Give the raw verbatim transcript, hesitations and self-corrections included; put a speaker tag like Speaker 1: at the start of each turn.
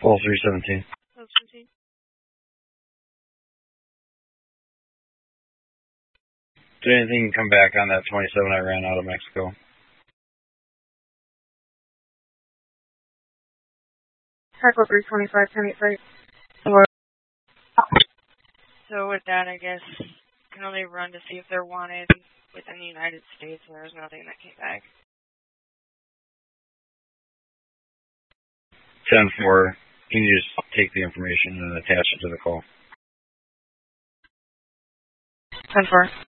Speaker 1: Full three seventeen.
Speaker 2: twelve seventeen.
Speaker 1: Did anything come back on that twenty-seven I ran out of Mexico?
Speaker 2: Tackle three twenty-five, ten eight five. So with that, I guess can only run to see if they're wanted within the United States, and there's nothing that came back.
Speaker 1: ten four, can you just take the information and attach it to the call?
Speaker 2: ten four.